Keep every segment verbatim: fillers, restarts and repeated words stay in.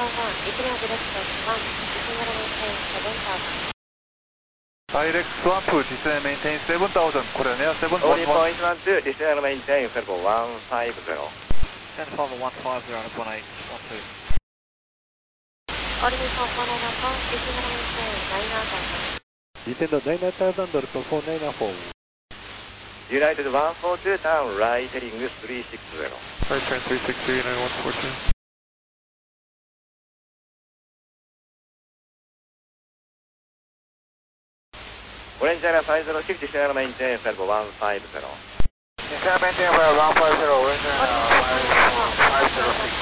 Direct one two, descend maintain seven thousand, Korean Air seven one one. Only point one two, descend maintain level one five zero. ten five one five zero one eight one two. Descend nine thousand to four nine four. United one four two, turn right heading three six zero. Right turn three six zero, United one four two. Orange Area five zero six, descend maintain level one five zero. Descend maintain level one five zero, Orange Area five zero six.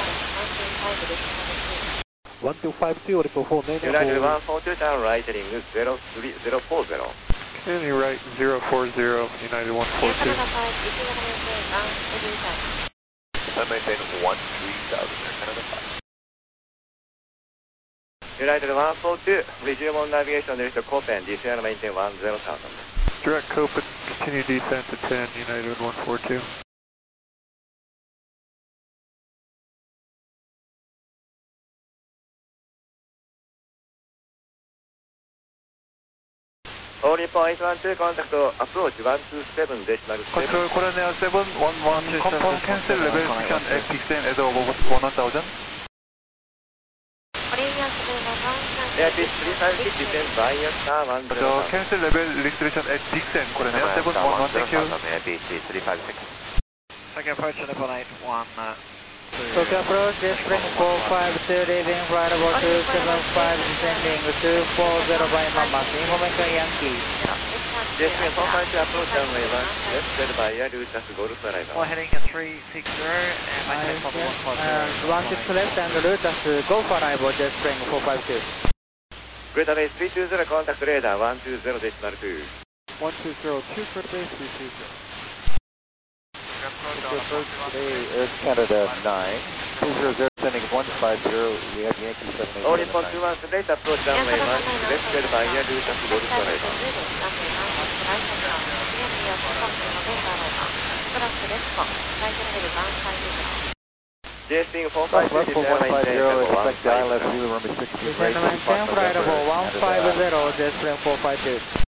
one two five two, report four nine four. United one four two, turn right heading zero three zero four zero. Standing right zero four zero, United one four two. Descend maintain one three thousand, Canada five. United one four two, resume on navigation nearest Copen, descend maintain one zero thousand. Direct Copen, continue descent to ten, United one four two. Only point one two, contact approach one two seven decimal seven. Control Korean Air seven one one, confirm cancel level descent at descent at over one thousand. Airfish three five six, descend via star one zero. So cancel level restriction at descent, Korean Air seven one one, thank you. Airfish three five six. Tokyo approach level eight one two. Tokyo approach, Spring four five two, leaving flight level two seven five, descending two four zero by Mambas, information Yankee. Spring four five two, approach runway one, left side via Lutas Golf arrival. We're heading at three six zero and maintain level one five zero. Uh, one six left and Lutas Golf arrival, Spring four five two. Greater base three two zero, contact radar one two zero decimal two. one two zero two, Greater base three two zero. Approach today, Air Canada nine, two zero zero, sending one five zero, we have Yankee seven eight. Only point two one, straight approach runway one, left side via Lutas Golf arrival. J Spring four five two, descend maintain level one five zero. Descend Descend maintain flight level one five zero, J Spring four five two.